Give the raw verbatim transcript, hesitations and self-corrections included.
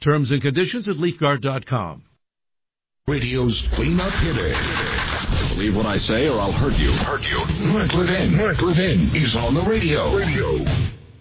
Terms and conditions at leaf guard dot com. Radio's clean-up hitter. Believe what I say or I'll hurt you. Hurt you. Mark Levin. Mark Levin is on the radio. Radio.